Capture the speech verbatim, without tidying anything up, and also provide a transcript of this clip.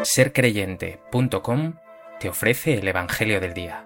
ser creyente punto com te ofrece el Evangelio del Día.